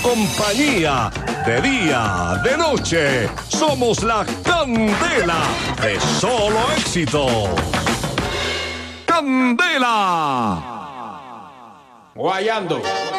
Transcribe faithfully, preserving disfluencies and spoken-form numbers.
compañía, de día, de noche. Somos la candela de Solo Éxitos. ¡Candela! Guayando.